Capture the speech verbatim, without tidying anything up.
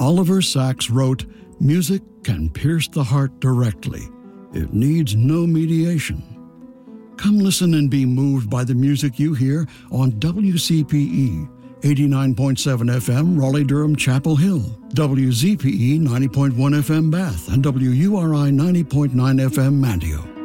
Oliver Sacks wrote, "Music can pierce the heart directly. It needs no mediation." Come listen and be moved by the music you hear on W C P E, eighty-nine point seven F M, Raleigh-Durham, Chapel Hill, W Z P E ninety point one F M, Bath, and W U R I ninety point nine F M, Manteo.